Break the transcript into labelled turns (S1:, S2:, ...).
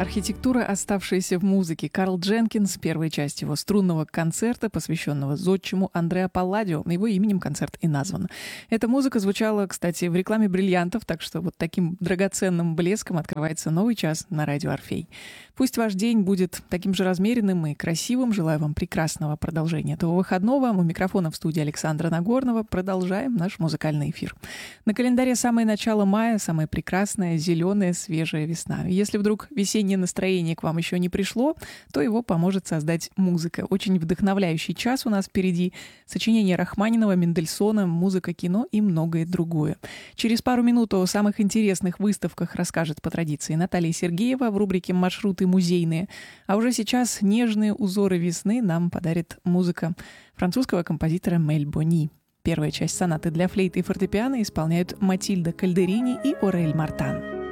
S1: Архитектура, оставшаяся в музыке. Карл Дженкинс, первая часть его струнного концерта, посвященного зодчему Андреа Палладио. Его именем концерт и назван. Эта музыка звучала, кстати, в рекламе бриллиантов, так что вот таким драгоценным блеском открывается новый час на радио «Орфей». Пусть ваш день будет таким же размеренным и красивым. Желаю вам прекрасного продолжения этого выходного. У микрофона в студии Александра Нагорнова. Продолжаем наш музыкальный эфир. На календаре самое начало мая, самая прекрасная, зеленая, свежая весна. Если вдруг весеннее настроение к вам еще не пришло, то его поможет создать музыка. Очень вдохновляющий час у нас впереди. Сочинения Рахманинова, Мендельсона, музыка, кино и многое другое. Через пару минут о самых интересных выставках расскажет по традиции Наталья Сергеева в рубрике «Маршруты музейные». А уже сейчас нежные узоры весны нам подарит музыка французского композитора Мель Бони. Первая часть сонаты для флейты и фортепиано исполняют Матильда Кальдерини и Орель Мартан.